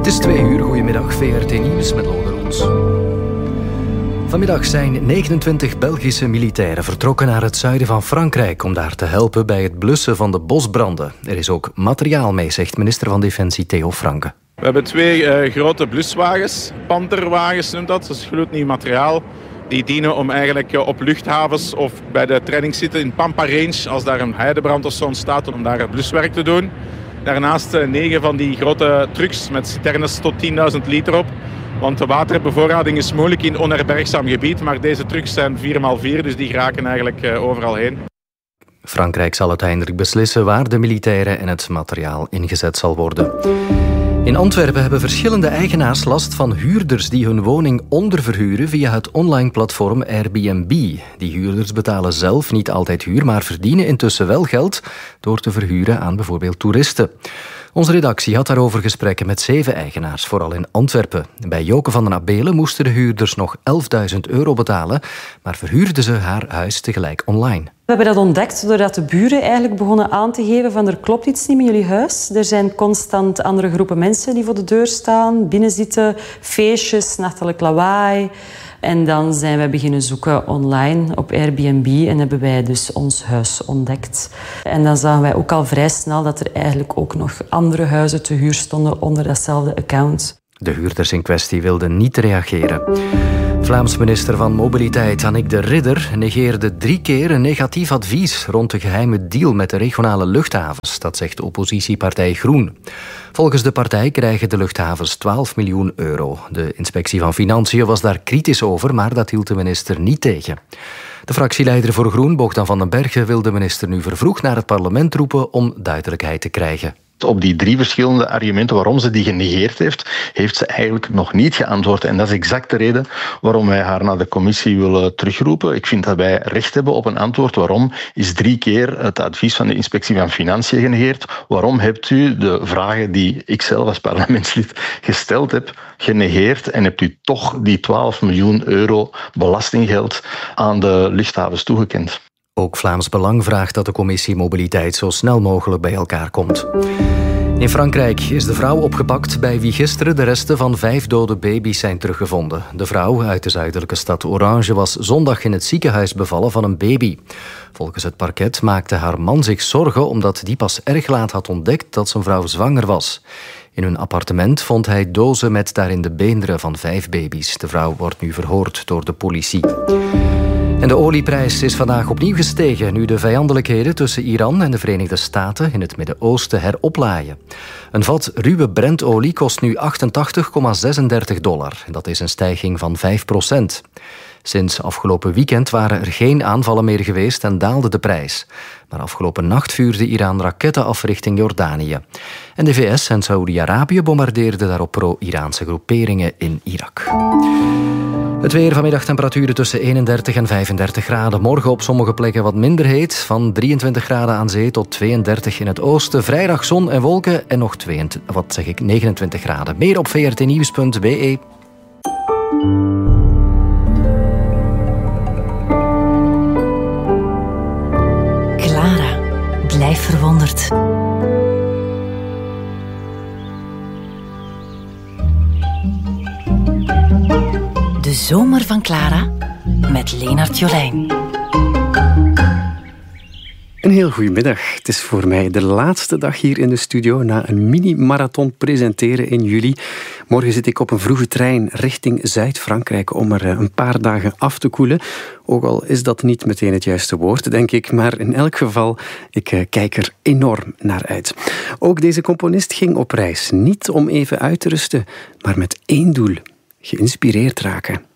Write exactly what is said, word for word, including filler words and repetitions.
Het is twee uur, goedemiddag, V R T Nieuws met Lode Roels. Vanmiddag zijn negenentwintig Belgische militairen vertrokken naar het zuiden van Frankrijk om daar te helpen bij het blussen van de bosbranden. Er is ook materiaal mee, zegt minister van Defensie Theo Franke. We hebben twee uh, grote bluswagens, Pantherwagens noemt dat, dat is gloednieuw materiaal. Die dienen om eigenlijk uh, op luchthavens of bij de trainingszitten in Pampa Range, als daar een heidebrand of zo ontstaat, om daar het bluswerk te doen. Daarnaast uh, negen van die grote trucks met citernes tot tienduizend liter op. Want de waterbevoorrading is moeilijk in onherbergzaam gebied, maar deze trucks zijn vier bij vier, dus die geraken eigenlijk uh, overal heen. Frankrijk zal uiteindelijk beslissen waar de militairen en het materiaal ingezet zal worden. In Antwerpen hebben verschillende eigenaars last van huurders die hun woning onderverhuren via het online platform Airbnb. Die huurders betalen zelf niet altijd huur, maar verdienen intussen wel geld door te verhuren aan bijvoorbeeld toeristen. Onze redactie had daarover gesprekken met zeven eigenaars, vooral in Antwerpen. Bij Joke van den Abelen moesten de huurders nog elfduizend euro betalen, maar verhuurden ze haar huis tegelijk online. We hebben dat ontdekt doordat de buren eigenlijk begonnen aan te geven van er klopt iets niet met jullie huis. Er zijn constant andere groepen mensen die voor de deur staan, binnenzitten, feestjes, nachtelijk lawaai. En dan zijn wij beginnen zoeken online op Airbnb en hebben wij dus ons huis ontdekt. En dan zagen wij ook al vrij snel dat er eigenlijk ook nog andere huizen te huur stonden onder datzelfde account. De huurders in kwestie wilden niet reageren. Vlaams minister van Mobiliteit Annick de Ridder negeerde drie keer een negatief advies rond de geheime deal met de regionale luchthavens. Dat zegt de oppositiepartij Groen. Volgens de partij krijgen de luchthavens twaalf miljoen euro. De inspectie van Financiën was daar kritisch over, maar dat hield de minister niet tegen. De fractieleider voor Groen, Bogdan van den Bergen, wil de minister nu vervroegd naar het parlement roepen om duidelijkheid te krijgen. Op die drie verschillende argumenten waarom ze die genegeerd heeft, heeft ze eigenlijk nog niet geantwoord. En dat is exact de reden waarom wij haar naar de commissie willen terugroepen. Ik vind dat wij recht hebben op een antwoord. Waarom is drie keer het advies van de inspectie van Financiën genegeerd? Waarom hebt u de vragen die ik zelf als parlementslid gesteld heb, genegeerd en hebt u toch die twaalf miljoen euro belastinggeld aan de luchthavens toegekend? Ook Vlaams Belang vraagt dat de commissie Mobiliteit zo snel mogelijk bij elkaar komt. In Frankrijk is de vrouw opgepakt bij wie gisteren de resten van vijf dode baby's zijn teruggevonden. De vrouw uit de zuidelijke stad Orange was zondag in het ziekenhuis bevallen van een baby. Volgens het parket maakte haar man zich zorgen omdat die pas erg laat had ontdekt dat zijn vrouw zwanger was. In hun appartement vond hij dozen met daarin de beenderen van vijf baby's. De vrouw wordt nu verhoord door de politie. En de olieprijs is vandaag opnieuw gestegen nu de vijandelijkheden tussen Iran en de Verenigde Staten in het Midden-Oosten heroplaaien. Een vat ruwe Brentolie kost nu achtentachtig komma zesendertig dollar. Dat is een stijging van vijf procent. Sinds afgelopen weekend waren er geen aanvallen meer geweest en daalde de prijs. Maar afgelopen nacht vuurde Iran raketten af richting Jordanië. En de V S en Saoedi-Arabië bombardeerden daarop pro-Iraanse groeperingen in Irak. Het weer vanmiddag, temperaturen tussen eenendertig en vijfendertig graden. Morgen op sommige plekken wat minder heet. Van drieëntwintig graden aan zee tot tweeëndertig in het oosten. Vrijdag zon en wolken en nog tweeëntwintig, wat zeg ik, negenentwintig graden. Meer op v r t nieuws punt b e. Clara, blijf verwonderd. De zomer van Clara met Leenart Jolijn. Een heel goedemiddag. Het is voor mij de laatste dag hier in de studio na een mini-marathon presenteren in juli. Morgen zit ik op een vroege trein richting Zuid-Frankrijk om er een paar dagen af te koelen. Ook al is dat niet meteen het juiste woord, denk ik. Maar in elk geval, ik kijk er enorm naar uit. Ook deze componist ging op reis. Niet om even uit te rusten, maar met één doel: geïnspireerd raken.